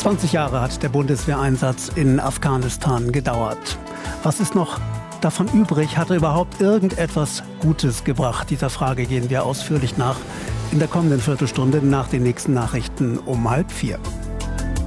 20 Jahre hat der Bundeswehreinsatz in Afghanistan gedauert. Was ist noch davon übrig? Hat er überhaupt irgendetwas Gutes gebracht? Dieser Frage gehen wir ausführlich nach in der kommenden Viertelstunde nach den nächsten Nachrichten um 3:30.